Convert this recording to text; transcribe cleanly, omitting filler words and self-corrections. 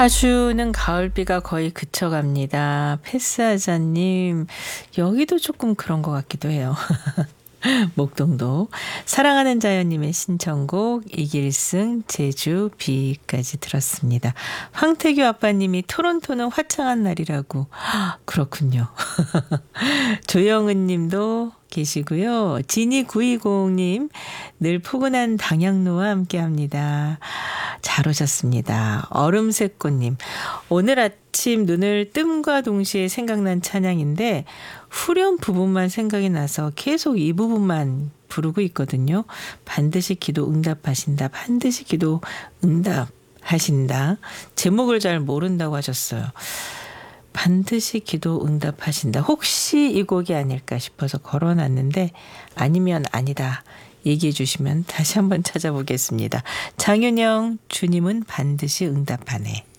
파주는 가을비가 거의 그쳐갑니다. 패스하자님, 여기도 조금 그런 것 같기도 해요. 목동도. 사랑하는 자연님의 신청곡 이길승 제주 비까지 들었습니다. 황태규 아빠님이 토론토는 화창한 날이라고. 그렇군요. 조영은 님도 계시고요. 지니920님 늘 포근한 당양로와 함께합니다. 잘 오셨습니다. 얼음새꽃님 오늘 아침 눈을 뜸과 동시에 생각난 찬양인데 후렴 부분만 생각이 나서 계속 이 부분만 부르고 있거든요. 반드시 기도 응답하신다. 반드시 기도 응답하신다. 제목을 잘 모른다고 하셨어요. 반드시 기도 응답하신다. 혹시 이 곡이 아닐까 싶어서 걸어놨는데 아니면 아니다. 얘기해 주시면 다시 한번 찾아보겠습니다. 장윤영 주님은 반드시 응답하네.